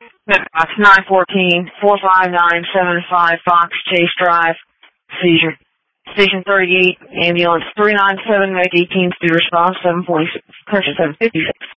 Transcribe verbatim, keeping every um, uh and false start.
Box nine fourteen, four five nine seven five Fox Chase Drive. Seizure. Station thirty-eight, ambulance three nine seven, make eighteen speed response, seven forty-six, correction, seven fifty-six.